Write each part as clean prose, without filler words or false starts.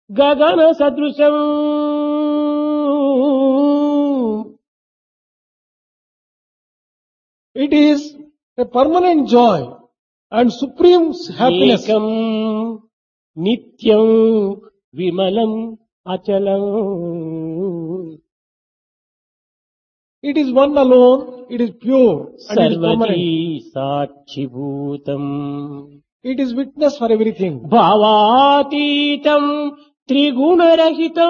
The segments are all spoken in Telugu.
గగన సదృశం It is a permanent joy and supreme happiness. ఏకం నిత్యం విమలం అచలం. It is one alone, it is pure and it is సర్వదీ permanent. సాక్షిభూతం It is witness for everything. భావాతీతం త్రిగుణరహితం.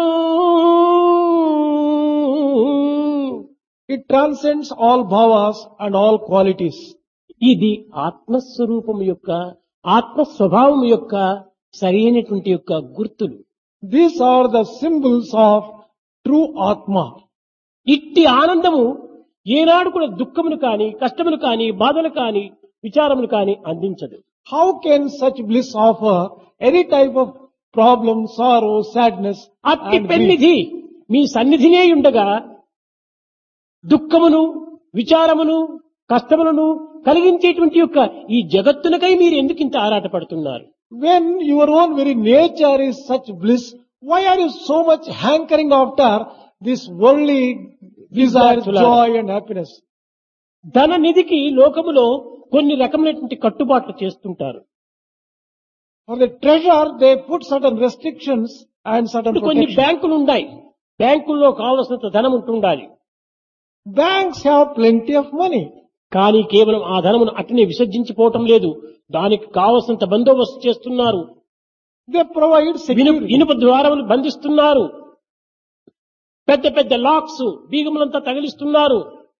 It transcends all bhavas and all qualities. ఇది ఆత్మస్వరూపం యొక్క ఆత్మస్వభావం యొక్క సరైనటువంటి యొక్క గుర్తులు. These are the symbols of true Atma. ఇట్టి ఆనందము ఏనాడు కూడా దుఃఖమును కాని కష్టములు కాని బాధలు కాని విచారములు కాని అందించదు. How can such bliss offer any type of problem, sorrow, sadness అట్టి and grief? పెన్నిధి మీ సన్నిధినే ఉండగా దుఃఖమును విచారమును కష్టములను కలిగించేటువంటి యొక్క ఈ జగత్తునకై మీరు ఎందుకు ఇంత ఆరాటపడుతున్నారు? When your own very nature is such bliss, why are you so much hankering after this worldly desire, joy and happiness? ధన నిధికి లోకములో కొన్ని రకమైనటువంటి కట్టుబాట్లు చేస్తుంటారు. For the treasure, they put certain restrictions and certain ఇప్పుడు కొన్ని protections. బ్యాంకులు ఉన్నాయి. బ్యాంకుల్లో కావలసినంత ధనం ఉంటుండాలి. Banks have plenty of money. కానీ కేవలం ఆ ధనమును అట్నే విసర్జించిపోవటం లేదు. దానికి కావలసినంత బందోబస్తు చేస్తున్నారు. They provide security. ఇనుప ద్వారములు బంధిస్తున్నారు. పెద్ద పెద్ద లాక్స్ బీగములంతా తగిలిస్తున్నారు.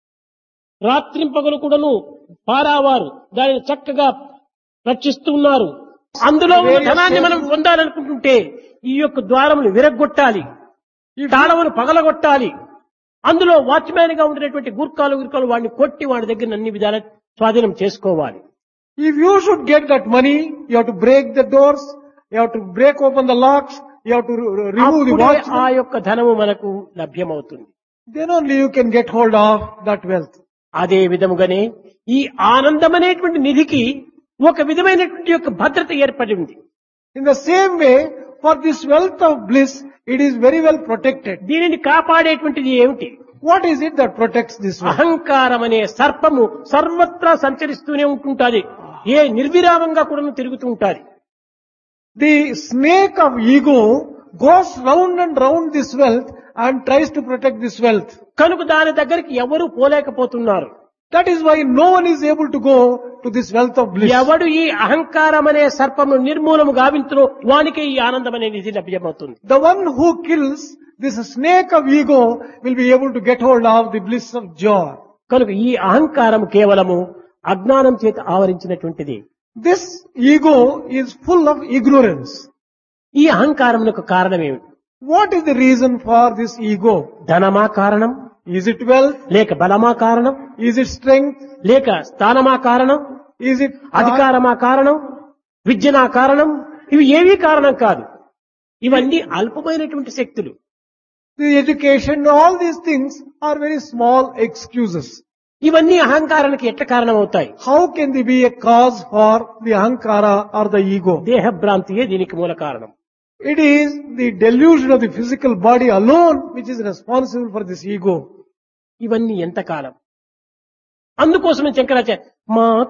రాత్రింపగలు కూడాను పారావారు దానిని చక్కగా రక్షిస్తున్నారు. అందులో ఉన్న ధనాన్ని మనం పొందాలనుకుంటుంటే ఈ యొక్క ద్వారములు విరగ్గొట్టాలి, ఈ తాళములు పగలగొట్టాలి. అందులో వాచ్మ్యాన్ గా ఉండేటువంటి గుర్కాలు వాడిని కొట్టి వాడి దగ్గర అన్ని విధాల స్వాధీనం చేసుకోవాలి. If you should get that money, you have to break the doors, you have to break open the locks, you have to remove the అప్పుడే watch. ఆ యొక్క ధనము మనకు లభ్యమవుతుంది. Then only you can get hold of that wealth. అదే విధముగానే ఈ ఆనందం అనేటువంటి నిధికి ఒక విధమైనటువంటి యొక్క భద్రత ఏర్పడి ఉంది. In the same way, for this wealth of bliss, it is very well protected. దీనిని కాపాడేటువంటిది ఏమిటి? What is it that protects this wealth? అహంకారం అనే సర్పము సర్వత్రా సంచరిస్తూనే ఉంటుంటాది. ఏ నిర్విరామంగా కూడా తిరుగుతూ ఉంటాది. The snake of ego goes round and round this wealth and tries to protect this wealth. కనుక దాని దగ్గరికి ఎవరూ పోలేకపోతున్నారు. That is why no one is able to go to this wealth of bliss. ఎవడు ఈ అహంకారం అనే సర్పము నిర్మూలము గావించునో వానికే ఈ ఆనందం అనే నిధి లభ్యమవుతుంది. The one who kills this snake of ego will be able to get hold of the bliss of joy. కనుక ఈ అహంకారం కేవలము అజ్ఞానం చేత ఆవరించినటువంటిది. This ego is full of ignorance. ఈ అహంకారమునకు కారణం ఏమిటి? What is the reason for this ego? ధనమా కారణం? Is it wealth? లేక బలమా కారణం? Is it strength? లేక స్థానమా కారణం? Is it అధికారమా కారణం? విద్యనా కారణం? ఇవి ఏవీ కారణం కాదు. ఇవన్నీ అల్పమైనటువంటి శక్తులు. the education? All these things are very small excuses. ఇవన్నీ అహంకారానికి ఎట్లా కారణం అవుతాయి? How can they be a cause for the ahankara or the ego? దేహభ్రాంతియే దీనికి మూల కారణం. It is the delusion of the physical body alone which is responsible for this ego. ఇవన్నీ ఎంతకాలం? అందుకోసమే శంకరాచార్య మా